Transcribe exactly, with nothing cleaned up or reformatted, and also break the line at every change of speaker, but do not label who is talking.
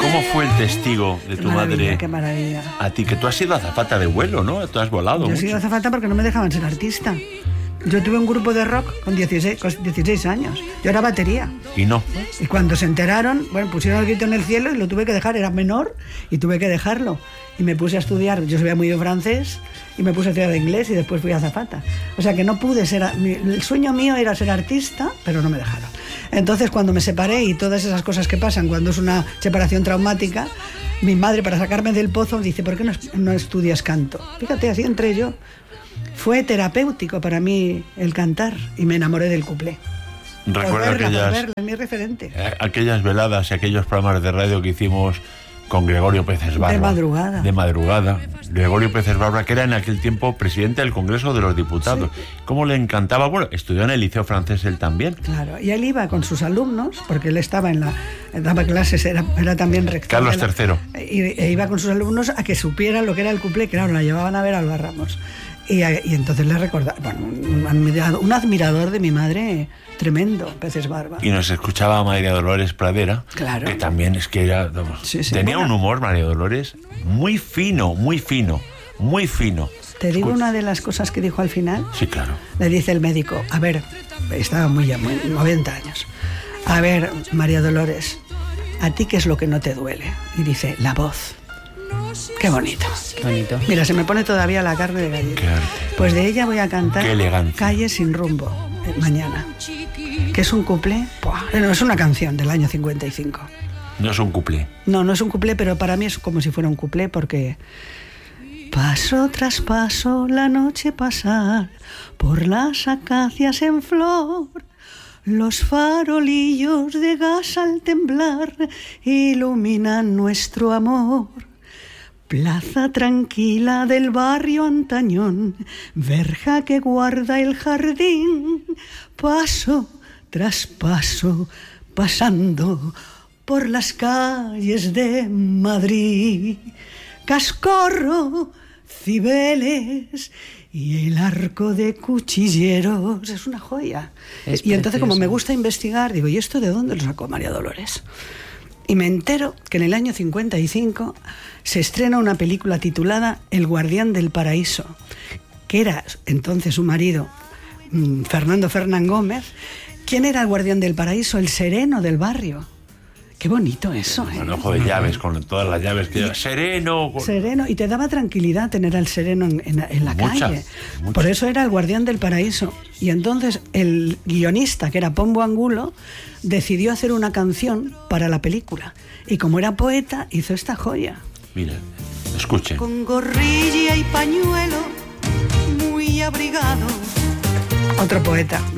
¿Cómo fue el testigo de
Qué
tu
maravilla,
madre
qué maravilla.
a ti? Que tú has sido azafata de vuelo, ¿no? Tú has volado
Yo he
mucho.
sido azafata porque no me dejaban ser artista. Yo tuve un grupo de rock con dieciséis, con dieciséis años. Yo era batería.
Y no.
Y cuando se enteraron, bueno, pusieron el grito en el cielo y lo tuve que dejar. Era menor y tuve que dejarlo. Y me puse a estudiar. Yo sabía muy bien francés y me puse a estudiar inglés y después fui azafata. O sea que no pude ser... El sueño mío era ser artista, pero no me dejaron. Entonces, cuando me separé y todas esas cosas que pasan cuando es una separación traumática, mi madre, para sacarme del pozo, dice, ¿por qué no, no estudias canto? Fíjate, así entré yo. Fue terapéutico para mí el cantar y me enamoré del cuplé.
Recuerdo
Por verla,
aquellas,
por verla, es mi referente.
aquellas veladas y aquellos programas de radio que hicimos con Gregorio Peces Barba.
De madrugada.
De madrugada. Gregorio Peces Barba, que era en aquel tiempo presidente del Congreso de los Diputados. Sí. ¿Cómo le encantaba? Bueno, estudió en el Liceo Francés él también.
Claro, y él iba con sus alumnos, porque él estaba en la... daba clases, era, era también rector.
Carlos
la,
tercero.
Y, e iba con sus alumnos a que supieran lo que era el cuplé, que claro, la llevaban a ver a Alba Ramos. Y, y entonces le recordaba, bueno, un admirador, un admirador de mi madre tremendo, Peces Barba.
Y nos escuchaba María Dolores Pradera,
claro,
que también es que era,
sí, sí,
tenía
bueno.
un humor, María Dolores, muy fino, muy fino, muy fino.
¿Te digo
Escuch-
una de las cosas que dijo al final?
Sí, claro.
Le dice el médico, a ver, estaba muy ya, muy, noventa años, a ver, María Dolores, ¿a ti qué es lo que no te duele? Y dice, la voz. Qué bonito.
Qué bonito.
Mira, se me pone todavía la carne de gallina.
Qué arte.
Pues de ella voy a cantar
Qué elegancia.
Calle sin rumbo, eh, mañana. Que es un cuplé, ¡buah! No, es una canción del año cincuenta y cinco.
No es un cuplé.
No, no es un cuplé, pero para mí es como si fuera un cuplé porque... Paso tras paso la noche pasar por las acacias en flor. Los farolillos de gas al temblar iluminan nuestro amor. Plaza tranquila del barrio antañón, verja que guarda el jardín. Paso tras paso, pasando por las calles de Madrid. Cascorro, Cibeles y el arco de cuchilleros. Es una joya.
Es
y entonces,
precioso.
como me gusta investigar, digo, ¿y esto de dónde lo sacó María Dolores? Y me entero que en el año cincuenta y cinco se estrena una película titulada El guardián del paraíso, que era entonces su marido, Fernando Fernán Gómez. ¿Quién era el guardián del paraíso? El sereno del barrio. Qué bonito eso, ¿eh?
Un ojo de llaves, con todas las llaves que... Sereno. Con...
Sereno, y te daba tranquilidad tener al sereno en, en, en la
Mucha,
calle.
mucha.
Por eso era el guardián del paraíso. Y entonces el guionista, que era Pombo Angulo, decidió hacer una canción para la película. Y como era poeta, hizo esta joya.
Mira, escuchen.
Con gorrilla y pañuelo, muy abrigado. Otro poeta,